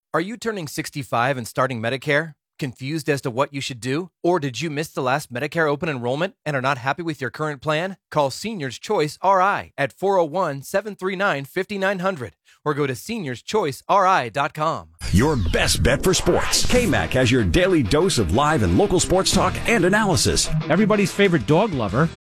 Are you turning 65 and starting Medicare? Confused as to what you should do? Or did you miss the last Medicare open enrollment and are not happy with your current plan? Call Seniors Choice RI at 401-739-5900 or go to seniorschoiceri.com. Your best bet for sports. KMAC has your daily dose of live and local sports talk and analysis. Everybody's favorite dog lover,